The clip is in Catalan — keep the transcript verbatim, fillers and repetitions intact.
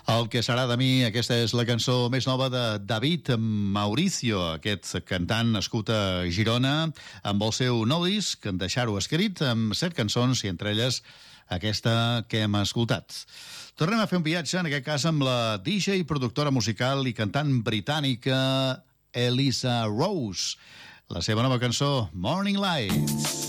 El que serà de mi, aquesta és la cançó més nova de David Mauricio, aquest cantant nascut a Girona, amb el seu nou disc, Deixar-ho escrit, amb set cançons i entre elles aquesta que hem escoltat. Tornem a fer un viatge, en aquest cas amb la D J, productora musical i cantant britànica Elisa Rose. La seva nova cançó, Morning Lights.